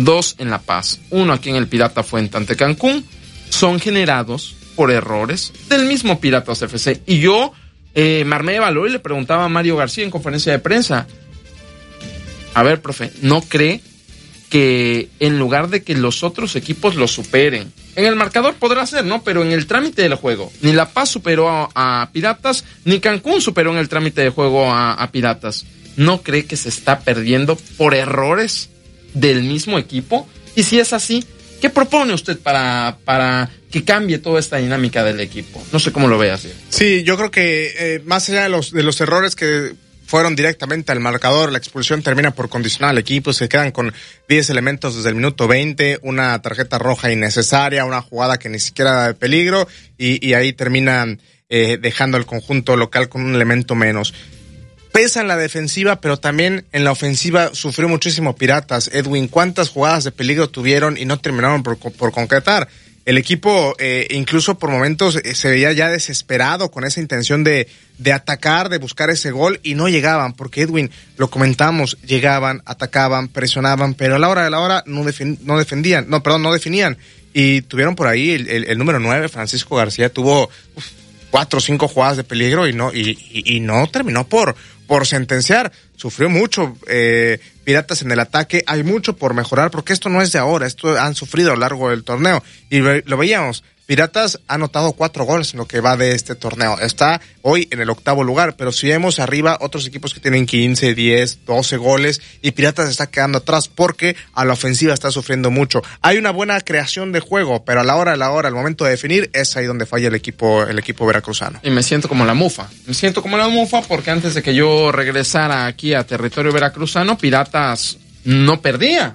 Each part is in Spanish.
2 en La Paz, 1 aquí en el Pirata Fuente ante Cancún, son generados por errores del mismo Piratas FC. Y yo me armé de valor y le preguntaba a Mario García en conferencia de prensa, a ver, profe, ¿no cree que en lugar de que los otros equipos lo superen, en el marcador podrá ser, ¿no? Pero en el trámite del juego, ni La Paz superó a Piratas, ni Cancún superó en el trámite de juego a Piratas? ¿No cree que se está perdiendo por errores del mismo equipo? Y si es así, ¿qué propone usted para que cambie toda esta dinámica del equipo? No sé cómo lo ve así. Sí, yo creo que más allá de los errores que fueron directamente al marcador, la expulsión termina por condicionar al equipo, se quedan con 10 elementos desde el minuto 20, una tarjeta roja innecesaria, una jugada que ni siquiera da de peligro, y ahí terminan dejando al conjunto local con un elemento menos. Pesa en la defensiva, pero también en la ofensiva sufrió muchísimo Piratas. Edwin, ¿cuántas jugadas de peligro tuvieron y no terminaron por concretar? El equipo incluso por momentos se veía ya desesperado con esa intención de atacar, de buscar ese gol, y no llegaban, porque Edwin, lo comentamos, llegaban, atacaban, presionaban, pero a la hora de la hora no definían, y tuvieron por ahí el número 9, Francisco García, tuvo 4 o 5 jugadas de peligro y no terminó por sentenciar. Sufrió mucho Piratas en el ataque. Hay mucho por mejorar, porque esto no es de ahora, esto han sufrido a lo largo del torneo, y lo veíamos. Piratas ha anotado 4 goles en lo que va de este torneo. Está hoy en el 8º lugar, pero si vemos arriba otros equipos que tienen 15, 10, 12 goles, y Piratas está quedando atrás porque a la ofensiva está sufriendo mucho. Hay una buena creación de juego, pero a la hora, al momento de definir, es ahí donde falla el equipo veracruzano. Y me siento como la mufa porque antes de que yo regresara aquí a territorio veracruzano, Piratas no perdía.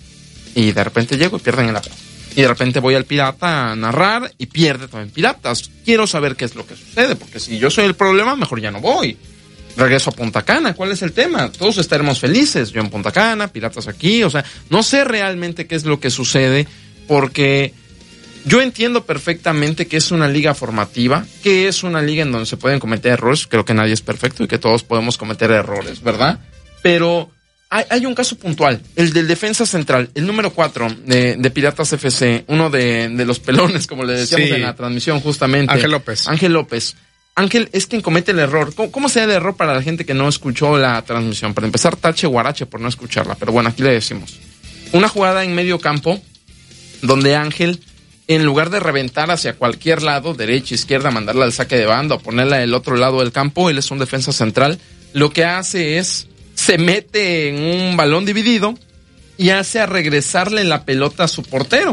Y de repente llego y pierden en La Paz. Y de repente voy al Pirata a narrar y pierde también Piratas. Quiero saber qué es lo que sucede, porque si yo soy el problema, mejor ya no voy. Regreso a Punta Cana, ¿cuál es el tema? Todos estaremos felices, yo en Punta Cana, Piratas aquí, o sea, no sé realmente qué es lo que sucede, porque yo entiendo perfectamente que es una liga formativa, que es una liga en donde se pueden cometer errores, creo que nadie es perfecto y que todos podemos cometer errores, ¿verdad? Pero hay un caso puntual, el del defensa central, el número 4 de Piratas FC, uno de los pelones, como le decíamos en la transmisión justamente. Ángel López. Ángel es quien comete el error. ¿Cómo se da el error para la gente que no escuchó la transmisión? Para empezar, tache guarache por no escucharla, pero bueno, aquí le decimos. Una jugada en medio campo, donde Ángel, en lugar de reventar hacia cualquier lado, derecha, izquierda, mandarla al saque de banda o ponerla del otro lado del campo, él es un defensa central, lo que hace es se mete en un balón dividido y hace a regresarle la pelota a su portero,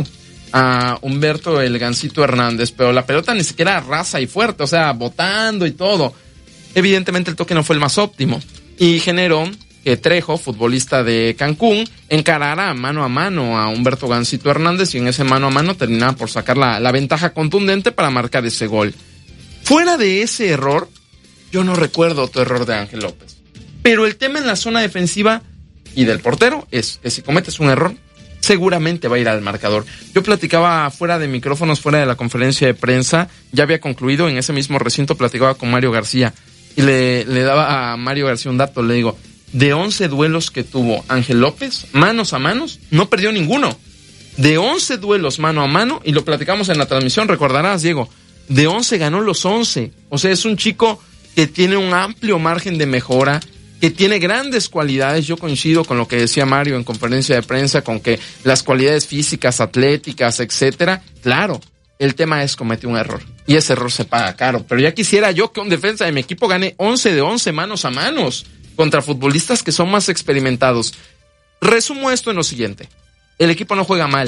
a Humberto el Gansito Hernández, pero la pelota ni siquiera rasa y fuerte, o sea, botando y todo. Evidentemente el toque no fue el más óptimo y generó que Trejo, futbolista de Cancún, encarara mano a mano a Humberto Gansito Hernández, y en ese mano a mano terminaba por sacar la ventaja contundente para marcar ese gol. Fuera de ese error, yo no recuerdo otro error de Ángel López. Pero el tema en la zona defensiva y del portero es que si cometes un error, seguramente va a ir al marcador. Yo platicaba fuera de micrófonos, fuera de la conferencia de prensa, ya había concluido, en ese mismo recinto platicaba con Mario García y le daba a Mario García un dato, le digo, de 11 duelos que tuvo Ángel López, manos a manos, no perdió ninguno. De 11 duelos mano a mano, y lo platicamos en la transmisión, recordarás, Diego, de 11 ganó los 11. O sea, es un chico que tiene un amplio margen de mejora, que tiene grandes cualidades. Yo coincido con lo que decía Mario en conferencia de prensa, con que las cualidades físicas, atléticas, etcétera, claro, el tema es comete un error, y ese error se paga caro, pero ya quisiera yo que un defensa de mi equipo gane 11 de 11 manos a manos, contra futbolistas que son más experimentados. Resumo esto en lo siguiente, el equipo no juega mal,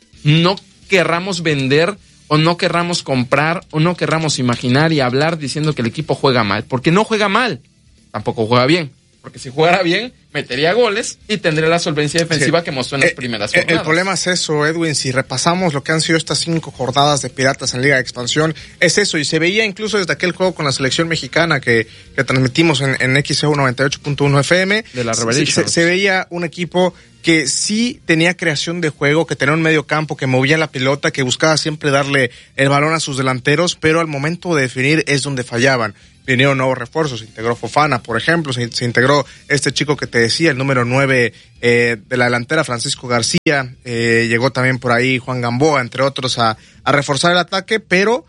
no querramos vender, o no querramos comprar, o no querramos imaginar y hablar diciendo que el equipo juega mal, porque no juega mal, tampoco juega bien, porque si jugara bien, metería goles y tendría la solvencia defensiva que mostró en las primeras jornadas. El problema es eso, Edwin, si repasamos lo que han sido estas 5 jornadas de Piratas en Liga de Expansión, es eso, y se veía incluso desde aquel juego con la selección mexicana que transmitimos en XEU 98.1 FM, de la Revelation. Se veía un equipo que sí tenía creación de juego, que tenía un medio campo, que movía la pelota, que buscaba siempre darle el balón a sus delanteros, pero al momento de definir es donde fallaban. vinieron nuevos refuerzos, se integró Fofana, por ejemplo, se integró este chico que te decía, el número 9 de la delantera, Francisco García, llegó también por ahí Juan Gamboa, entre otros, a reforzar el ataque, pero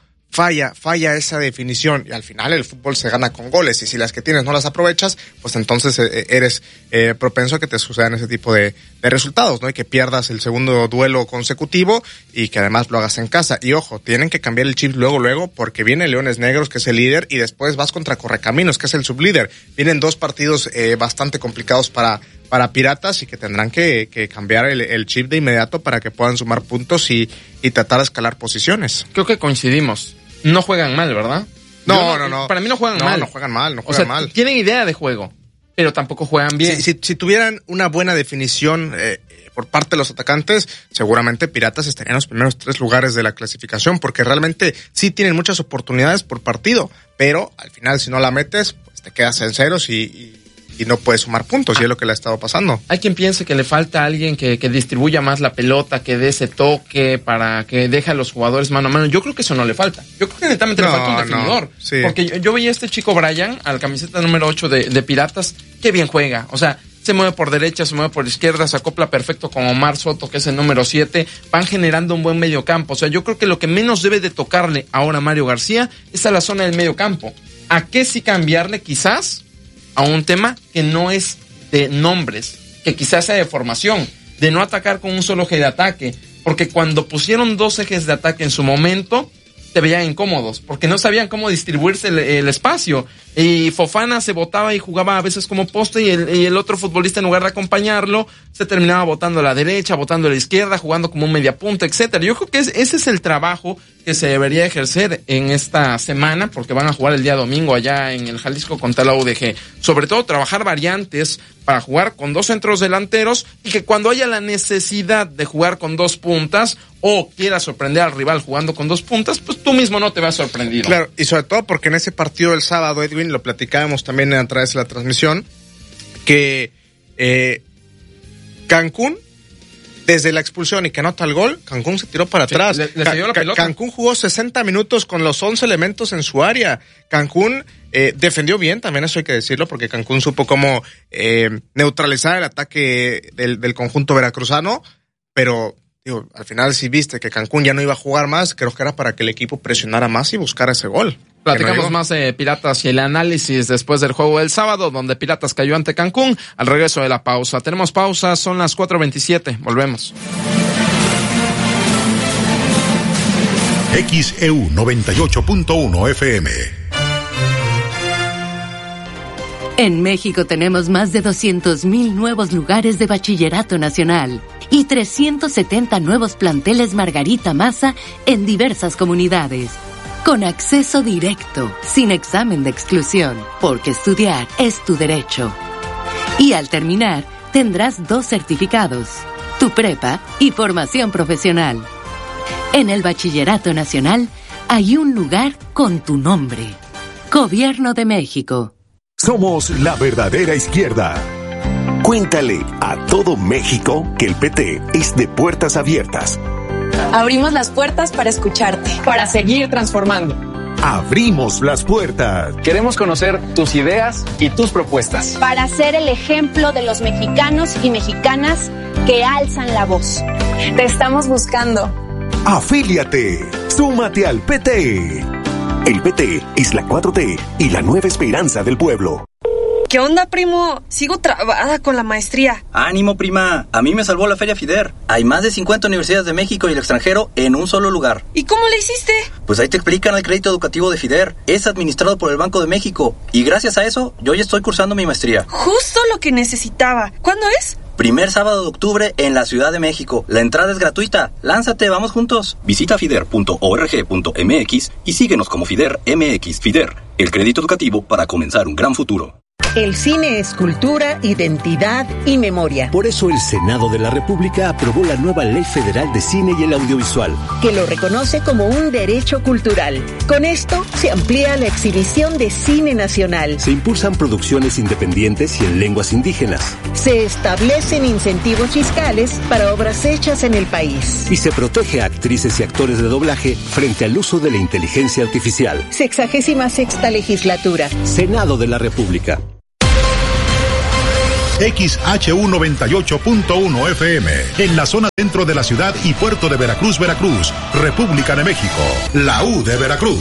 falla esa definición, y al final el fútbol se gana con goles, y si las que tienes no las aprovechas, pues entonces eres propenso a que te sucedan ese tipo de resultados, ¿no? Y que pierdas el segundo duelo consecutivo y que además lo hagas en casa. Y ojo, tienen que cambiar el chip luego, porque viene Leones Negros, que es el líder, y después vas contra Correcaminos, que es el sublíder. Vienen 2 partidos bastante complicados para Piratas, y que tendrán que cambiar el chip de inmediato para que puedan sumar puntos y tratar de escalar posiciones. Creo que coincidimos. No juegan mal, ¿verdad? No. Para mí no juegan mal. No juegan mal. Tienen idea de juego, pero tampoco juegan bien. Si tuvieran una buena definición por parte de los atacantes, seguramente Piratas estarían en los primeros 3 lugares de la clasificación, porque realmente sí tienen muchas oportunidades por partido, pero al final si no la metes, pues te quedas en ceros y no puedes sumar puntos, y es lo que le ha estado pasando. Hay quien piense que le falta a alguien que distribuya más la pelota, que dé ese toque para que deje a los jugadores mano a mano. Yo creo que eso no le falta. Yo creo que netamente le falta un definidor. Sí. Porque yo veía a este chico Brian, al camiseta número 8 de Piratas, que bien juega. O sea, se mueve por derecha, se mueve por izquierda, se acopla perfecto con Omar Soto, que es el número 7. Van generando un buen mediocampo. O sea, yo creo que lo que menos debe de tocarle ahora a Mario García es a la zona del mediocampo. ¿A qué sí cambiarle quizás? A un tema que no es de nombres, que quizás sea de formación, de no atacar con un solo eje de ataque, porque cuando pusieron 2 ejes de ataque en su momento, se veían incómodos, porque no sabían cómo distribuirse el espacio, y Fofana se botaba y jugaba a veces como poste, y el otro futbolista, en lugar de acompañarlo, se terminaba botando a la derecha, botando a la izquierda, jugando como un mediapunta, etcétera. Yo creo que ese es el trabajo que se debería ejercer en esta semana, porque van a jugar el día domingo allá en el Jalisco contra la UDG. Sobre todo trabajar variantes para jugar con 2 centros delanteros, y que cuando haya la necesidad de jugar con 2 puntas o quieras sorprender al rival jugando con 2 puntas, pues tú mismo no te vas sorprendido. Claro, y sobre todo porque en ese partido del sábado, Edwin, lo platicábamos también a través de la transmisión, que Cancún, desde la expulsión y que anota el gol, Cancún se tiró para atrás. Le dio la pelota. Cancún jugó 60 minutos con los 11 elementos en su área. Cancún defendió bien, también eso hay que decirlo, porque Cancún supo cómo neutralizar el ataque del conjunto veracruzano, pero digo, al final si viste que Cancún ya no iba a jugar más, creo que era para que el equipo presionara más y buscara ese gol. Platicamos más de Piratas y el análisis después del juego del sábado, donde Piratas cayó ante Cancún, al regreso de la pausa. Tenemos pausa, son las 4:27, volvemos. XEU 98.1 FM. En México tenemos más de 200,000 nuevos lugares de bachillerato nacional y 370 nuevos planteles Margarita Maza en diversas comunidades. Con acceso directo, sin examen de exclusión, porque estudiar es tu derecho. Y al terminar, tendrás 2 certificados, tu prepa y formación profesional. En el Bachillerato Nacional hay un lugar con tu nombre. Gobierno de México. Somos la verdadera izquierda. Cuéntale a todo México que el PT es de puertas abiertas. Abrimos las puertas para escucharte, para seguir transformando. Abrimos las puertas. Queremos conocer tus ideas y tus propuestas. Para ser el ejemplo de los mexicanos y mexicanas que alzan la voz. Te estamos buscando. Afíliate. Súmate al PT. El PT es la 4T y la nueva esperanza del pueblo. ¿Qué onda, primo? Sigo trabada con la maestría. ¡Ánimo, prima! A mí me salvó la Feria FIDER. Hay más de 50 universidades de México y el extranjero en un solo lugar. ¿Y cómo le hiciste? Pues ahí te explican el crédito educativo de FIDER. Es administrado por el Banco de México. Y gracias a eso, yo ya estoy cursando mi maestría. Justo lo que necesitaba. ¿Cuándo es? Primer sábado de octubre en la Ciudad de México. La entrada es gratuita. Lánzate, vamos juntos. Visita fider.org.mx y síguenos como FIDER MX. FIDER, el crédito educativo para comenzar un gran futuro. El cine es cultura, identidad y memoria. Por eso el Senado de la República aprobó la nueva Ley Federal de Cine y el Audiovisual, que lo reconoce como un derecho cultural. Con esto se amplía la exhibición de cine nacional. Se impulsan producciones independientes y en lenguas indígenas. Se establecen incentivos fiscales para obras hechas en el país. Y se protege a actrices y actores de doblaje frente al uso de la inteligencia artificial. 66ª legislatura. Senado de la República. XHU 98.1 FM, en la zona centro de la ciudad y puerto de Veracruz, Veracruz, República de México, la U de Veracruz.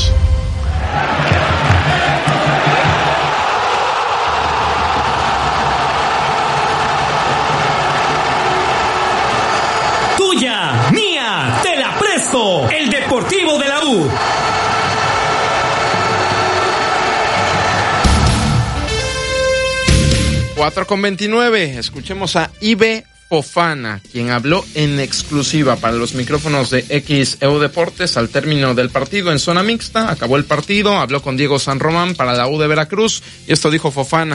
Tuya, mía, te la presto, el Deportivo de la U. Con 29, escuchemos a Ibe Fofana, quien habló en exclusiva para los micrófonos de XEU Deportes al término del partido en zona mixta. Acabó el partido, habló con Diego San Román para la U de Veracruz y esto dijo Fofana.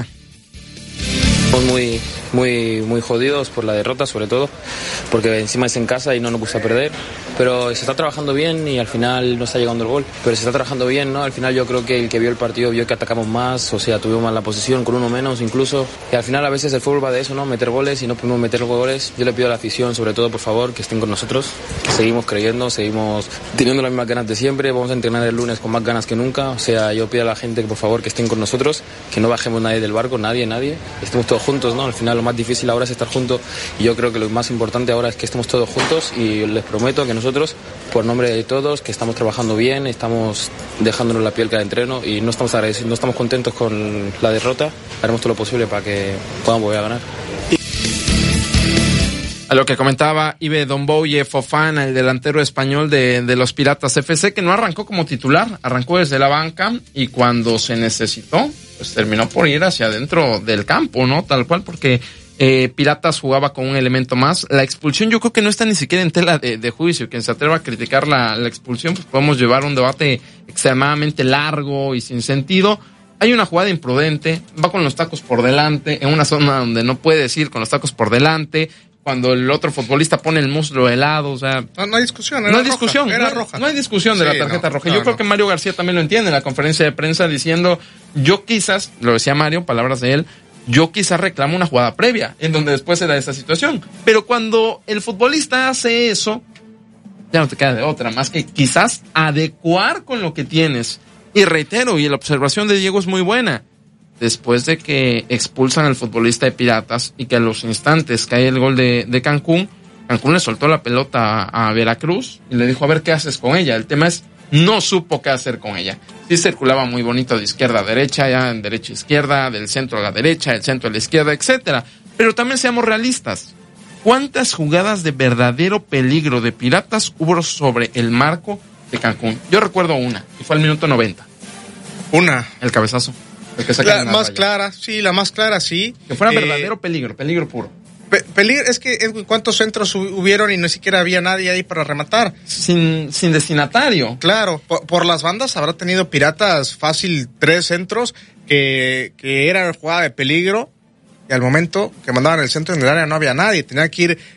Muy jodidos por la derrota, sobre todo porque encima es en casa y no nos gusta perder, pero se está trabajando bien y al final no está llegando el gol, pero se está trabajando bien, ¿no? Al final yo creo que el que vio el partido vio que atacamos más, o sea, tuvimos más la posición con uno menos incluso, y al final a veces el fútbol va de eso, ¿no? Meter goles y no podemos meter goles. Yo le pido a la afición, sobre todo, por favor, que estén con nosotros, que seguimos creyendo, seguimos teniendo las mismas ganas de siempre, vamos a entrenar el lunes con más ganas que nunca, o sea, yo pido a la gente que por favor que estén con nosotros, que no bajemos nadie del barco, nadie, estemos todos juntos, ¿no? Al final lo más difícil ahora es estar juntos y yo creo que lo más importante ahora es que estemos todos juntos y les prometo que nosotros, por nombre de todos, que estamos trabajando bien, estamos dejándonos la piel cada entreno y no estamos agradecidos, no estamos contentos con la derrota, haremos todo lo posible para que podamos volver a ganar. A lo que comentaba Ibe Domboye Fofana, el delantero español de los Piratas FC, que no arrancó como titular, arrancó desde la banca y cuando se necesitó, pues terminó por ir hacia adentro del campo, ¿no? Tal cual, porque Piratas jugaba con un elemento más. La expulsión yo creo que no está ni siquiera en tela de juicio. Quien se atreva a criticar la expulsión, pues podemos llevar un debate extremadamente largo y sin sentido. Hay una jugada imprudente, va con los tacos por delante, en una zona donde no puedes ir con los tacos por delante, cuando el otro futbolista pone el muslo helado, o sea... No hay discusión, no hay discusión, roja. No hay discusión de la tarjeta roja. Yo creo que Mario García también lo entiende en la conferencia de prensa diciendo, yo quizás, lo decía Mario, palabras de él, yo quizás reclamo una jugada previa, en donde después se da esa situación. Pero cuando el futbolista hace eso, ya no te queda de otra, más que quizás adecuar con lo que tienes. Y reitero, y la observación de Diego es muy buena. Después de que expulsan al futbolista de Piratas y que a los instantes cae el gol de Cancún, Cancún le soltó la pelota a Veracruz y le dijo, a ver qué haces con ella. El tema es, no supo qué hacer con ella. Sí circulaba muy bonito de izquierda a derecha, ya en derecha a izquierda, del centro a la derecha, del centro a la izquierda, etcétera. Pero también seamos realistas. ¿Cuántas jugadas de verdadero peligro de Piratas hubo sobre el marco de Cancún? Yo recuerdo una, y fue al minuto 90. Una. El cabezazo. La más clara, sí, la más clara, sí. Que fuera verdadero peligro puro. Peligro, es que ¿cuántos centros hubieron y ni siquiera había nadie ahí para rematar? Sin destinatario. Claro, por las bandas habrá tenido Piratas fácil 3 centros que eran jugada de peligro y al momento que mandaban el centro en el área no había nadie. Tenía que ir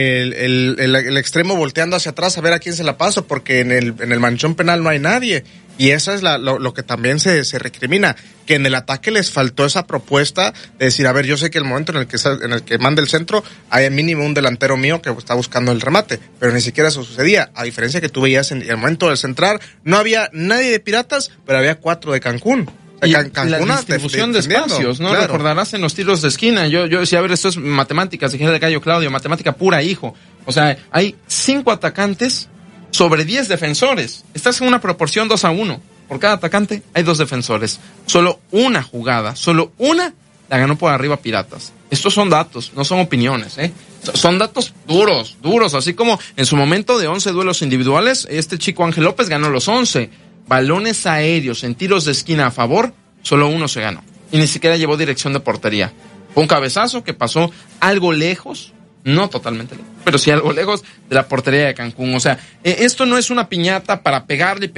el extremo volteando hacia atrás a ver a quién se la pasó porque en el manchón penal no hay nadie. Y eso es lo que también se recrimina, que en el ataque les faltó esa propuesta de decir, a ver, yo sé que el momento en el que manda el centro hay mínimo un delantero mío que está buscando el remate, pero ni siquiera eso sucedía, a diferencia que tú veías en el momento del centrar, no había nadie de Piratas, pero había 4 de Cancún. Y la distribución de espacios, ¿no? Claro. Recordarás en los tiros de esquina, yo decía, a ver, esto es matemáticas, dije de Gallo Claudio, matemática pura, hijo. O sea, hay 5 atacantes sobre 10 defensores. Estás en una proporción 2-1. Por cada atacante hay 2 defensores. Solo una jugada, solo una la ganó por arriba Piratas. Estos son datos, no son opiniones, ¿eh? Son datos duros, así como en su momento de 11 duelos individuales, este chico Ángel López ganó los 11. Balones aéreos en tiros de esquina a favor, solo 1 se ganó. Y ni siquiera llevó dirección de portería. Fue un cabezazo que pasó algo lejos No totalmente lejos, pero sí algo lejos de la portería de Cancún. O sea, esto no es una piñata para pegarle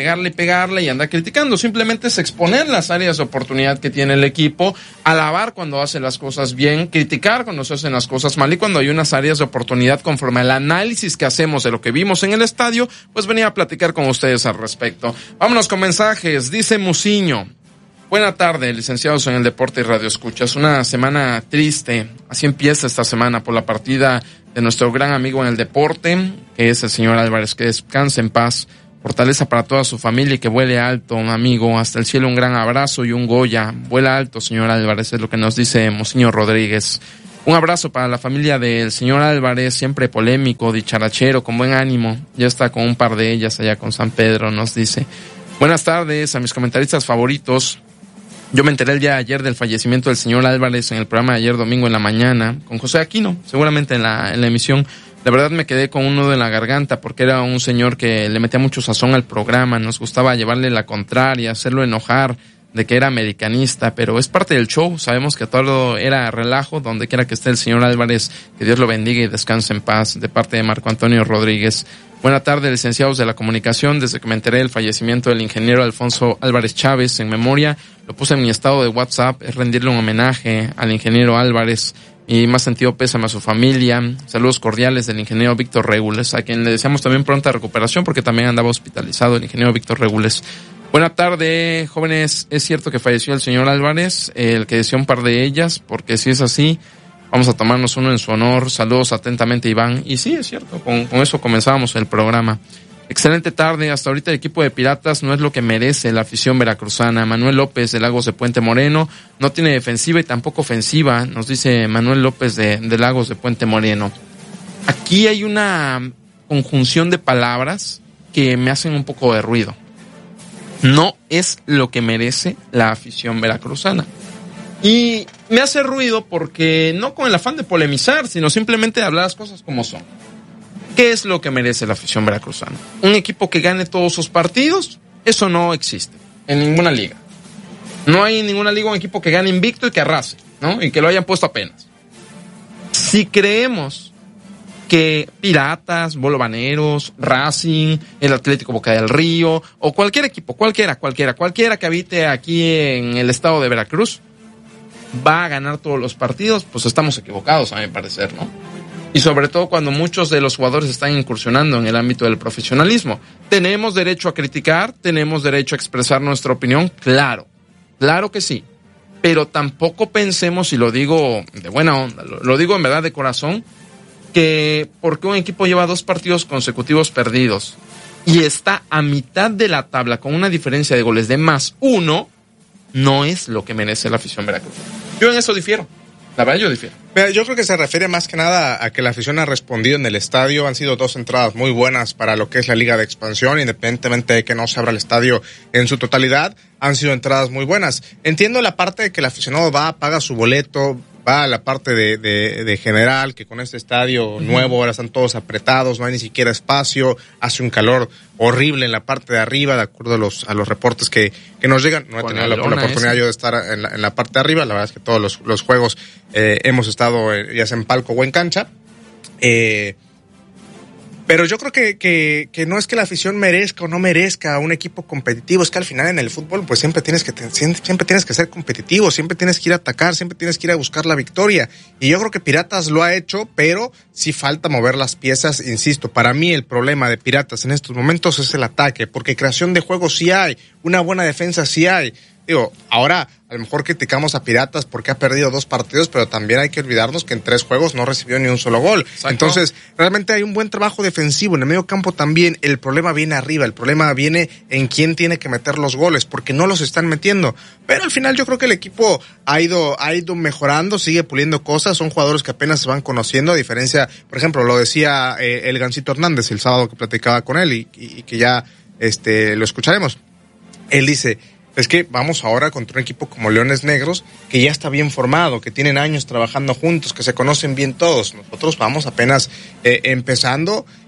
y andar criticando. Simplemente es exponer las áreas de oportunidad que tiene el equipo, alabar cuando hace las cosas bien, criticar cuando se hacen las cosas mal y cuando hay unas áreas de oportunidad conforme al análisis que hacemos de lo que vimos en el estadio, pues venía a platicar con ustedes al respecto. Vámonos con mensajes. Dice Muciño. Buena tarde, licenciados en el deporte y radio escuchas. Una semana triste, así empieza esta semana por la partida de nuestro gran amigo en el deporte, que es el señor Álvarez. Que descanse en paz, fortaleza para toda su familia y que vuele alto, amigo, hasta el cielo. Un gran abrazo y un Goya. Vuela alto, señor Álvarez, es lo que nos dice Monseñor Rodríguez. Un abrazo para la familia del señor Álvarez, siempre polémico, dicharachero, con buen ánimo. Ya está con un par de ellas allá con San Pedro, nos dice. Buenas tardes a mis comentaristas favoritos. Yo me enteré el día de ayer del fallecimiento del señor Álvarez en el programa de ayer domingo en la mañana, con José Aquino, seguramente en la emisión. La verdad me quedé con un nudo en la garganta porque era un señor que le metía mucho sazón al programa, nos gustaba llevarle la contraria, hacerlo enojar de que era americanista, pero es parte del show, sabemos que todo era relajo, donde quiera que esté el señor Álvarez, que Dios lo bendiga y descanse en paz, de parte de Marco Antonio Rodríguez. Buena tarde, licenciados de la comunicación. Desde que me enteré del fallecimiento del ingeniero Alfonso Álvarez Chávez, en memoria, lo puse en mi estado de WhatsApp, es rendirle un homenaje al ingeniero Álvarez y más sentido pésame a su familia. Saludos cordiales del ingeniero Víctor Regules, a quien le deseamos también pronta recuperación porque también andaba hospitalizado el ingeniero Víctor Regules. Buena tarde, jóvenes. Es cierto que falleció el señor Álvarez, el que decía un par de ellas, porque si es así, vamos a tomarnos uno en su honor. Saludos atentamente, Iván. Y sí, es cierto, con eso comenzábamos el programa. Excelente tarde. Hasta ahorita el equipo de Piratas no es lo que merece la afición veracruzana. Manuel López de Lagos de Puente Moreno no tiene defensiva y tampoco ofensiva, nos dice Manuel López de Lagos de Puente Moreno. Aquí hay una conjunción de palabras que me hacen un poco de ruido. No es lo que merece la afición veracruzana. Y me hace ruido porque no con el afán de polemizar, sino simplemente de hablar las cosas como son. ¿Qué es lo que merece la afición veracruzana? ¿Un equipo que gane todos sus partidos? Eso no existe en ninguna liga. No hay en ninguna liga un equipo que gane invicto y que arrase, ¿no? Y que lo hayan puesto apenas. Si creemos que Piratas, Bolovaneros, Racing, el Atlético Boca del Río, o cualquier equipo, cualquiera que habite aquí en el estado de Veracruz, va a ganar todos los partidos, pues estamos equivocados, a mi parecer, ¿no? Y sobre todo cuando muchos de los jugadores están incursionando en el ámbito del profesionalismo. ¿Tenemos derecho a criticar? ¿Tenemos derecho a expresar nuestra opinión? Claro que sí. Pero tampoco pensemos, y lo digo de buena onda, lo digo en verdad de corazón, que porque un equipo lleva 2 partidos consecutivos perdidos y está a mitad de la tabla con una diferencia de goles de +1, no es lo que merece la afición veracruzana. Yo en eso difiero. La verdad, yo difiero. Mira, yo creo que se refiere más que nada a que la afición ha respondido en el estadio. Han sido 2 entradas muy buenas para lo que es la Liga de Expansión, independientemente de que no se abra el estadio en su totalidad. Han sido entradas muy buenas. Entiendo la parte de que el aficionado va, paga su boleto, va a la parte de general, que con este estadio nuevo ahora están todos apretados, no hay ni siquiera espacio, hace un calor horrible en la parte de arriba, de acuerdo a los reportes que nos llegan. No he tenido la oportunidad yo de estar en la parte de arriba, la verdad es que todos los juegos hemos estado ya sea en palco o en cancha. Pero yo creo que no es que la afición merezca o no merezca un equipo competitivo, es que al final en el fútbol pues siempre tienes que ser competitivo, siempre tienes que ir a atacar, siempre tienes que ir a buscar la victoria. Y yo creo que Piratas lo ha hecho, pero sí falta mover las piezas, insisto. Para mí el problema de Piratas en estos momentos es el ataque, porque creación de juego sí hay, una buena defensa sí hay. Digo, ahora a lo mejor criticamos a Piratas porque ha perdido 2 partidos, pero también hay que olvidarnos que en 3 juegos no recibió ni un solo gol. Exacto. Entonces, realmente hay un buen trabajo defensivo. En el medio campo también el problema viene arriba, el problema viene en quién tiene que meter los goles, porque no los están metiendo. Pero al final yo creo que el equipo ha ido mejorando, sigue puliendo cosas, son jugadores que apenas se van conociendo, a diferencia, por ejemplo, lo decía el Gancito Hernández el sábado que platicaba con él y que ya lo escucharemos. Él dice, es que vamos ahora contra un equipo como Leones Negros, que ya está bien formado, que tienen años trabajando juntos, que se conocen bien todos. Nosotros vamos apenas empezando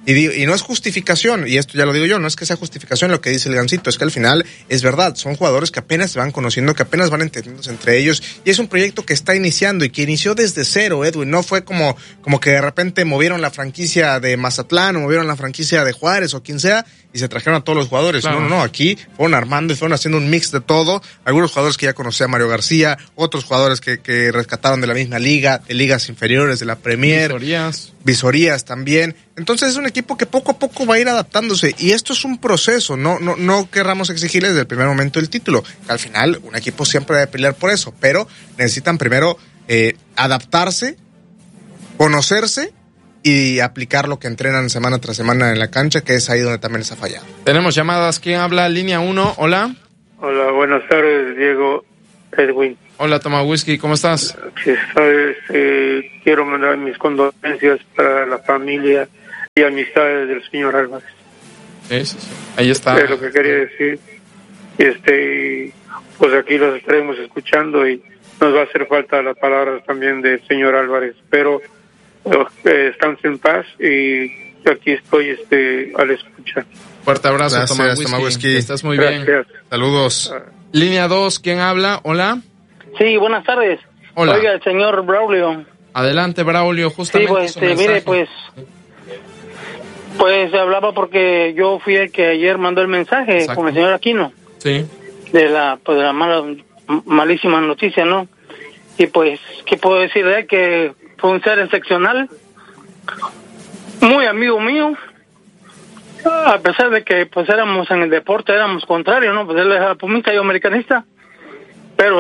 Y no es justificación, y esto ya lo digo yo, no es que sea justificación lo que dice el Gansito, es que al final es verdad, son jugadores que apenas se van conociendo, que apenas van entendiéndose entre ellos, y es un proyecto que está iniciando y que inició desde cero, Edwin, no fue como que de repente movieron la franquicia de Mazatlán o movieron la franquicia de Juárez o quien sea y se trajeron a todos los jugadores. Claro. No, aquí fueron armando y fueron haciendo un mix de todo, algunos jugadores que ya conocía Mario García, otros jugadores que rescataron de la misma liga, de ligas inferiores, de la Premier. Visorías también. Entonces es un equipo que poco a poco va a ir adaptándose y esto es un proceso, no querramos exigirles desde el primer momento el título, que al final un equipo siempre debe pelear por eso, pero necesitan primero adaptarse, conocerse y aplicar lo que entrenan semana tras semana en la cancha, que es ahí donde también les ha fallado. Tenemos llamadas. ¿Quién habla? Línea 1, hola. Hola, buenas tardes, Diego, Edwin. Hola, Toma Whisky, ¿cómo estás? Sí, sabes, quiero mandar mis condolencias para la familia y amistades del señor Álvarez. Sí. Ahí está. Es lo que quería decir. Pues aquí los estaremos escuchando y nos va a hacer falta las palabras también del señor Álvarez, pero descansen en paz y aquí estoy a la escucha. Fuerte abrazo. Gracias, Toma Whisky. Estás muy Gracias. bien. Saludos. Línea 2, ¿quién habla? Hola. Sí, buenas tardes. Hola. Oiga, el señor Braulio. Adelante, Braulio, justamente. Sí, pues, mire, pues hablaba porque yo fui el que ayer mandó el mensaje. Exacto. Con el señor Aquino. Sí. De la malísima noticia, ¿no? Y pues, ¿qué puedo decir de él? Que fue un ser excepcional, muy amigo mío, a pesar de que pues éramos en el deporte, éramos contrarios, ¿no? Pues él es pumista y yo americanista, pero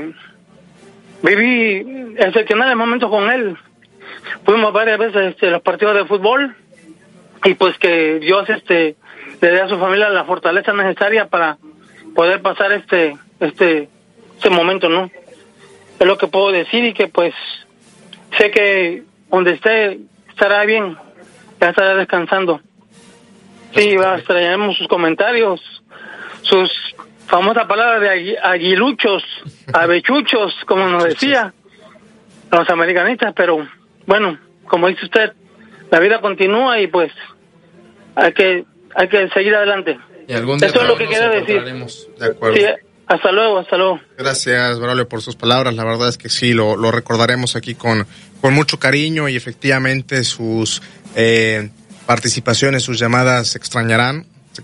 viví excepcionales momentos con él. Fuimos varias veces a los partidos de fútbol y pues que Dios le dé a su familia la fortaleza necesaria para poder pasar ese momento, ¿no? Es lo que puedo decir y que pues sé que donde esté estará bien, ya estará descansando. Sí, extrañaremos sus comentarios, sus famosas palabras de aguiluchos, avechuchos, como nos decía los americanistas, pero bueno, como dice usted, la vida continúa y pues hay que seguir adelante. Y algún día eso es lo que quería decir. De acuerdo. Sí, hasta luego. Gracias, Braulio, por sus palabras. La verdad es que sí, lo recordaremos aquí con mucho cariño y efectivamente sus participaciones, sus llamadas se extrañarán.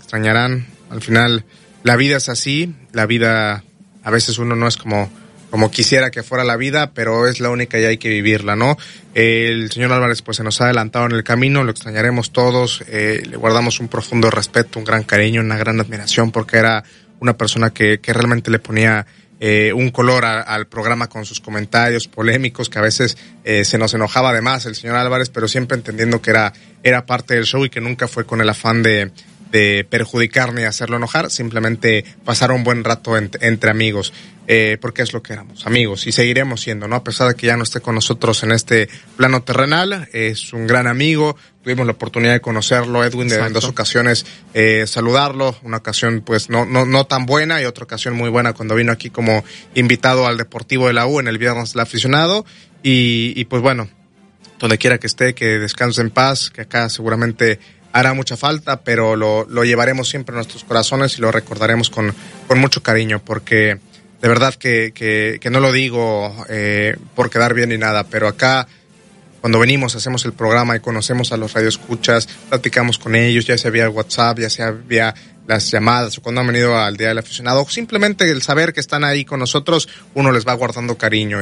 Al final, la vida es así. La vida, a veces uno no es como quisiera que fuera la vida, pero es la única y hay que vivirla, ¿no? El señor Álvarez pues se nos ha adelantado en el camino, lo extrañaremos todos, le guardamos un profundo respeto, un gran cariño, una gran admiración, porque era una persona que realmente le ponía un color al programa con sus comentarios polémicos, que a veces se nos enojaba de más el señor Álvarez, pero siempre entendiendo que era parte del show y que nunca fue con el afán de perjudicar ni hacerlo enojar, simplemente pasar un buen rato entre amigos, porque es lo que éramos, amigos, y seguiremos siendo, ¿no? A pesar de que ya no esté con nosotros en este plano terrenal, es un gran amigo, tuvimos la oportunidad de conocerlo, Edwin, en 2 ocasiones, saludarlo, una ocasión pues no tan buena y otra ocasión muy buena cuando vino aquí como invitado al Deportivo de la U en el Viernes del Aficionado, y pues bueno, donde quiera que esté, que descanse en paz, que acá seguramente hará mucha falta, pero lo llevaremos siempre en nuestros corazones y lo recordaremos con mucho cariño, porque de verdad que no lo digo por quedar bien ni nada, pero acá cuando venimos, hacemos el programa y conocemos a los radioescuchas, platicamos con ellos, ya sea vía WhatsApp, ya sea vía las llamadas, o cuando han venido al Día del Aficionado, simplemente el saber que están ahí con nosotros, uno les va guardando cariño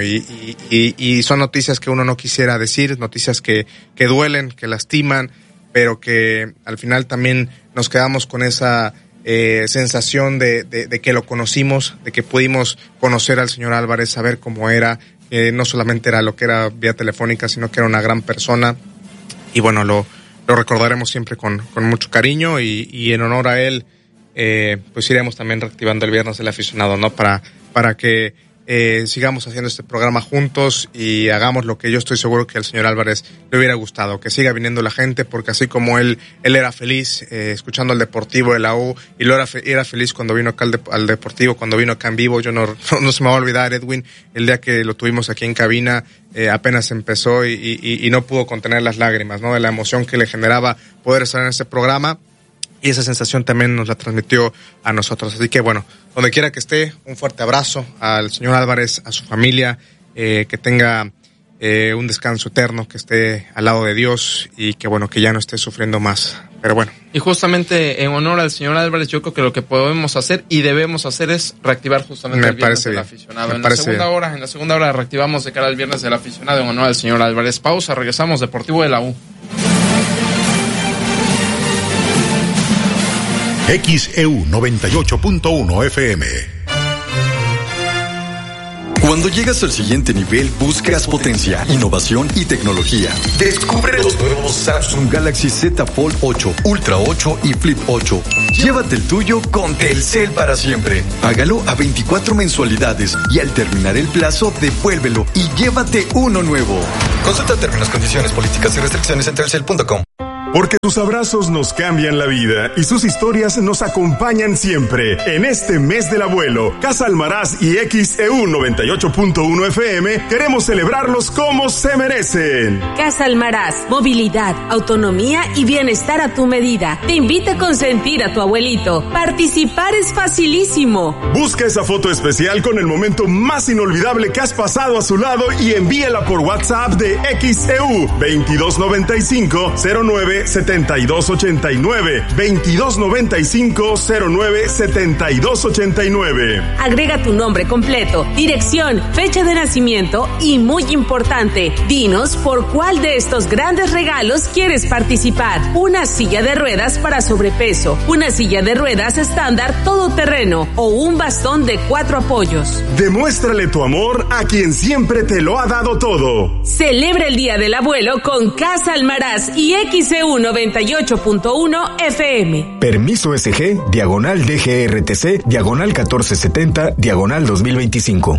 y son noticias que uno no quisiera decir, noticias que duelen, que lastiman, pero que al final también nos quedamos con esa sensación de que lo conocimos, de que pudimos conocer al señor Álvarez, saber cómo era, no solamente era lo que era vía telefónica, sino que era una gran persona, y bueno, lo recordaremos siempre con mucho cariño, y en honor a él, pues iremos también reactivando el Viernes del Aficionado, ¿no? Para que sigamos haciendo este programa juntos y hagamos lo que yo estoy seguro que al señor Álvarez le hubiera gustado, que siga viniendo la gente, porque así como él era feliz escuchando al Deportivo de la U, y lo era feliz cuando vino acá al Deportivo, cuando vino acá en vivo. Yo no se me va a olvidar, Edwin, el día que lo tuvimos aquí en cabina, apenas empezó y no pudo contener las lágrimas, ¿no? De la emoción que le generaba poder estar en este programa. Y esa sensación también nos la transmitió a nosotros. Así que bueno, donde quiera que esté, un fuerte abrazo al señor Álvarez, a su familia, que tenga un descanso eterno, que esté al lado de Dios y que bueno, que ya no esté sufriendo más. Pero bueno. Y justamente en honor al señor Álvarez, yo creo que lo que podemos hacer y debemos hacer es reactivar justamente el viernes del aficionado. En la segunda hora reactivamos de cara al viernes del aficionado en honor al señor Álvarez. Pausa, regresamos, Deportivo de la U. XEU 98.1 FM. Cuando llegas al siguiente nivel, buscas potencia, innovación y tecnología. Descubre los nuevos Samsung Galaxy Z Fold 8, Ultra 8 y Flip 8. Llévate el tuyo con Telcel para siempre. Págalo a 24 mensualidades y al terminar el plazo, devuélvelo y llévate uno nuevo. Consulta términos, condiciones, políticas y restricciones en telcel.com. Porque tus abrazos nos cambian la vida y sus historias nos acompañan siempre. En este mes del abuelo, Casa Almaraz y XEU 98.1 FM queremos celebrarlos como se merecen. Casa Almaraz, movilidad, autonomía y bienestar a tu medida. Te invita a consentir a tu abuelito. Participar es facilísimo. Busca esa foto especial con el momento más inolvidable que has pasado a su lado y envíala por WhatsApp de XEU 2295-09-7289 2295-09-7289. Agrega tu nombre completo, dirección, fecha de nacimiento y, muy importante, dinos por cuál de estos grandes regalos quieres participar. Una silla de ruedas para sobrepeso, una silla de ruedas estándar todoterreno o un bastón de 4 apoyos. Demuéstrale tu amor a quien siempre te lo ha dado todo. Celebra el Día del Abuelo con Casa Almaraz y XEU 98.1 FM. Permiso SG, diagonal DGRTC, diagonal 1470, diagonal 2025.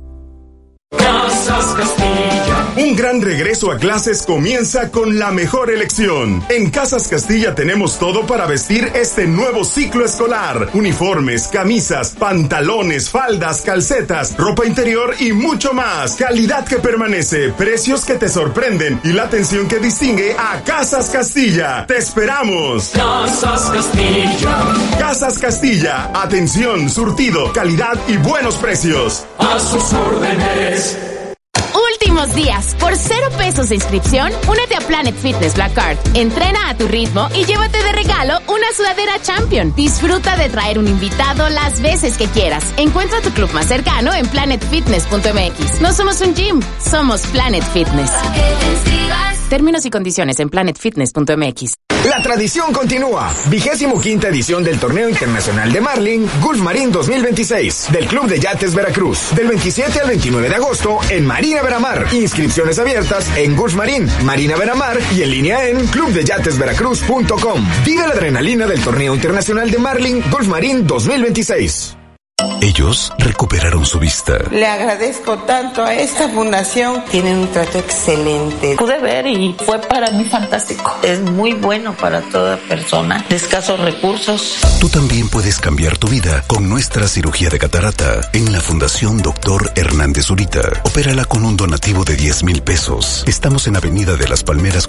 Casas Castilla. Un gran regreso a clases comienza con la mejor elección. En Casas Castilla tenemos todo para vestir este nuevo ciclo escolar. Uniformes, camisas, pantalones, faldas, calcetas, ropa interior y mucho más. Calidad que permanece, precios que te sorprenden y la atención que distingue a Casas Castilla. ¡Te esperamos! Casas Castilla. Casas Castilla. Atención, surtido, calidad y buenos precios. A sus órdenes. Últimos días, por 0 pesos de inscripción, únete a Planet Fitness Black Card. Entrena a tu ritmo y llévate de regalo una sudadera Champion. Disfruta de traer un invitado las veces que quieras. Encuentra tu club más cercano en planetfitness.mx. No somos un gym, somos Planet Fitness. Términos y condiciones en planetfitness.mx. La tradición continúa. 25ª edición del Torneo Internacional de Marlin, Gulf Marín 2026, del Club de Yates Veracruz, del 27 al 29 de agosto en Marina Veramar. Inscripciones abiertas en Gulf Marín, Marina Veramar y en línea en clubdeyatesveracruz.com. Vive la adrenalina del Torneo Internacional de Marlin, Gulf Marín 2026. Ellos recuperaron su vista. Le agradezco tanto a esta fundación. Tienen un trato excelente. Pude ver y fue para mí fantástico. Es muy bueno para toda persona de escasos recursos. Tú también puedes cambiar tu vida con nuestra cirugía de catarata en la Fundación Dr. Hernández Zurita. Opérala con un donativo de 10,000 pesos. Estamos en Avenida de las Palmeras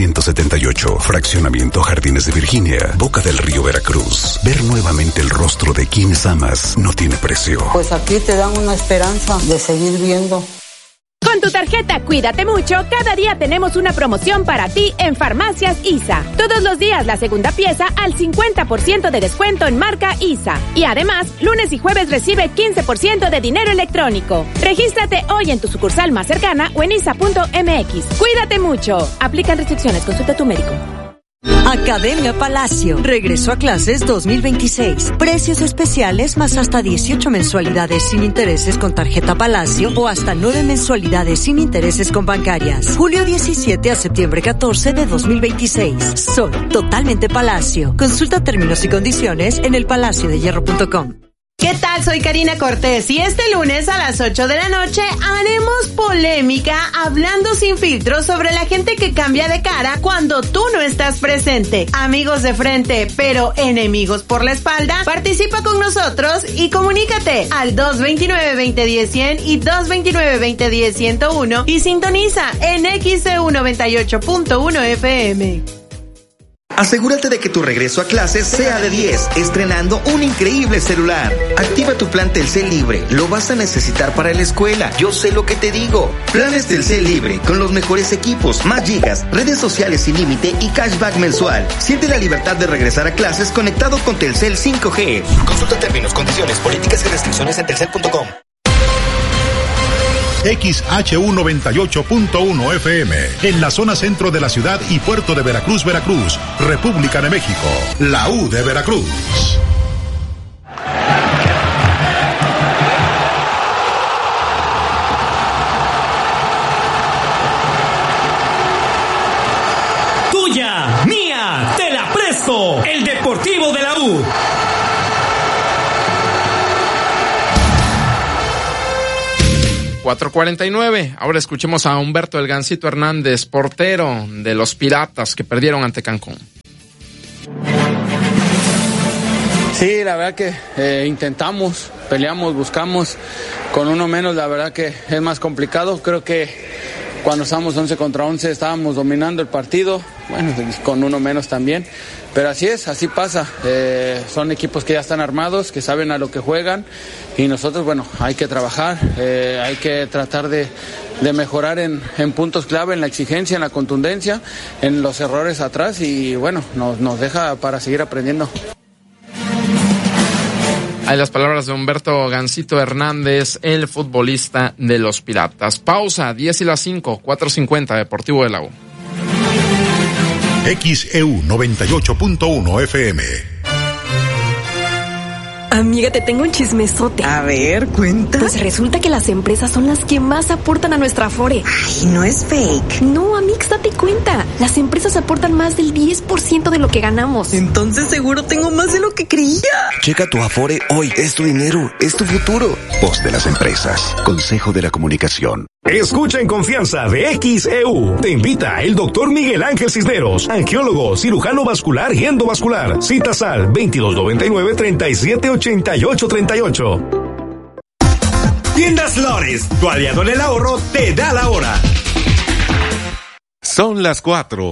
478, Fraccionamiento Jardines de Virginia, Boca del Río, Veracruz. Ver nuevamente el rostro de quienes amas no tiene precio. Pues aquí te dan una esperanza de seguir viendo. Con tu tarjeta Cuídate Mucho, cada día tenemos una promoción para ti en Farmacias ISA. Todos los días la segunda pieza al 50% de descuento en marca ISA. Y además, lunes y jueves recibe 15% de dinero electrónico. Regístrate hoy en tu sucursal más cercana o en isa.mx. Cuídate mucho. Aplican restricciones. Consulta a tu médico. Academia Palacio. Regreso a clases 2026. Precios especiales más hasta 18 mensualidades sin intereses con tarjeta Palacio o hasta 9 mensualidades sin intereses con bancarias. Julio 17 a septiembre 14 de 2026. Soy totalmente Palacio. Consulta términos y condiciones en elpalaciodehierro.com. ¿Qué tal? Soy Karina Cortés y este lunes a las 8 de la noche haremos polémica hablando sin filtro sobre la gente que cambia de cara cuando tú no estás presente. Amigos de frente, pero enemigos por la espalda. Participa con nosotros y comunícate al 229-2010-100 y 229-2010-101 y sintoniza en XEU 98.1 FM. Asegúrate de que tu regreso a clases sea de 10, estrenando un increíble celular. Activa tu plan Telcel Libre, lo vas a necesitar para la escuela. Yo sé lo que te digo. Planes Telcel Libre, con los mejores equipos, más gigas, redes sociales sin límite y cashback mensual. Siente la libertad de regresar a clases conectado con Telcel 5G. Consulta términos, condiciones, políticas y restricciones en telcel.com. XHU 98.1 FM, en la zona centro de la ciudad y puerto de Veracruz, Veracruz, República de México, la U de Veracruz. Tuya, mía, te la presto, el Deportivo de la U. $4.49. Ahora escuchemos a Humberto El Gansito Hernández, portero de los Piratas que perdieron ante Cancún. Sí, la verdad que intentamos, peleamos, buscamos. Con uno menos, la verdad que es más complicado. Creo que cuando estábamos 11 contra 11 estábamos dominando el partido. Bueno, con uno menos también. Pero así es, así pasa. Son equipos que ya están armados, que saben a lo que juegan. Y nosotros, bueno, hay que trabajar, hay que tratar de mejorar en puntos clave, en la exigencia, en la contundencia, en los errores atrás. Y bueno, nos deja para seguir aprendiendo. Hay las palabras de Humberto Gansito Hernández, el futbolista de los Piratas. Pausa, 10:05, 4:50, Deportivo de la U. XEU 98.1 FM. Amiga, te tengo un chismesote. A ver, cuenta. Pues resulta que las empresas son las que más aportan a nuestra Afore. Ay, no es fake. No, Amix, date cuenta. Las empresas aportan más del 10% de lo que ganamos. Entonces seguro tengo más de lo que creía. Checa tu Afore hoy. Es tu dinero, es tu futuro. Voz de las empresas. Consejo de la Comunicación. Escucha en confianza de XEU. Te invita el doctor Miguel Ángel Cisneros, angiólogo, cirujano vascular y endovascular. Citas al 2299-378838. Tiendas Flores, tu aliado en el ahorro, te da la hora. Son las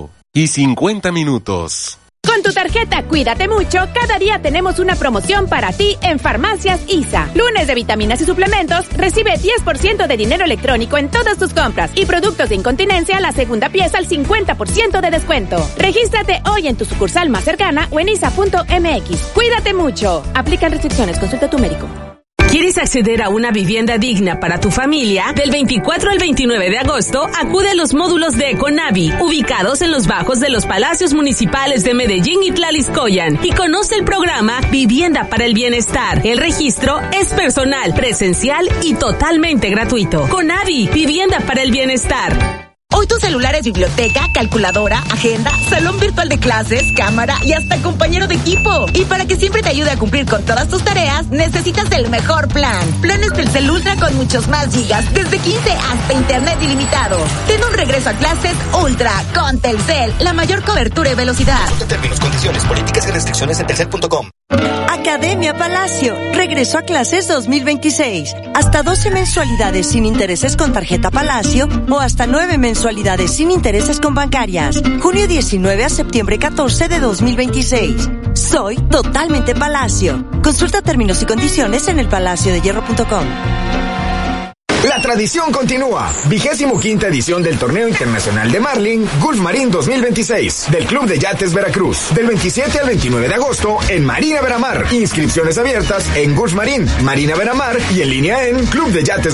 4:50. Con tu tarjeta Cuídate Mucho, cada día tenemos una promoción para ti en Farmacias ISA. Lunes de vitaminas y suplementos, recibe 10% de dinero electrónico en todas tus compras y productos de incontinencia, la segunda pieza al 50% de descuento. Regístrate hoy en tu sucursal más cercana o en isa.mx. Cuídate mucho. Aplican restricciones, consulta a tu médico. ¿Quieres acceder a una vivienda digna para tu familia? Del 24 al 29 de agosto, acude a los módulos de Econavi, ubicados en los bajos de los palacios municipales de Medellín y Tlaliscoyan, y conoce el programa Vivienda para el Bienestar. El registro es personal, presencial y totalmente gratuito. Conavi, Vivienda para el Bienestar. Hoy tu celular es biblioteca, calculadora, agenda, salón virtual de clases, cámara y hasta compañero de equipo. Y para que siempre te ayude a cumplir con todas tus tareas, necesitas el mejor plan. Planes Telcel Ultra con muchos más gigas, desde 15 hasta internet ilimitado. Ten un regreso a clases Ultra con Telcel, la mayor cobertura y velocidad. Consulta términos, condiciones, políticas y restricciones en telcel.com. Academia Palacio, regreso a clases 2026. Hasta 12 mensualidades sin intereses con tarjeta Palacio o hasta 9 mensualidades sin intereses con bancarias. Junio 19 a septiembre 14 de 2026. Soy totalmente Palacio. Consulta términos y condiciones en elpalaciodehierro.com. La tradición continúa. 25ª edición del Torneo Internacional de Marlin, Gulf Marín 2026, del Club de Yates Veracruz, del 27 al 29 de agosto en Marina Veramar. Inscripciones abiertas en Gulf Marín, Marina Veramar y en línea en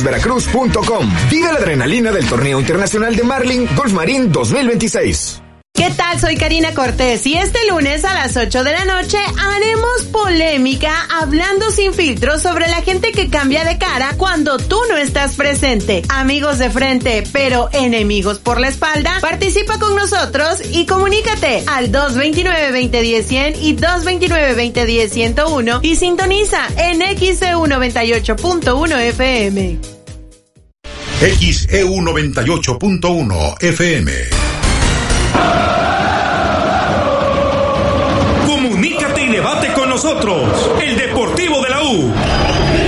clubdeyatesveracruz.com. Vive la adrenalina del Torneo Internacional de Marlin, Gulf Marín 2026. ¿Qué tal? Soy Karina Cortés y este lunes a las 8 de la noche haremos polémica hablando sin filtros sobre la gente que cambia de cara cuando tú no estás presente. Amigos de frente, pero enemigos por la espalda. Participa con nosotros y comunícate al 229-2010-100 y 229-2010-101 y sintoniza en XEU 98.1 FM. XEU 98.1 FM. Comunícate y debate con nosotros. El Deportivo de la U.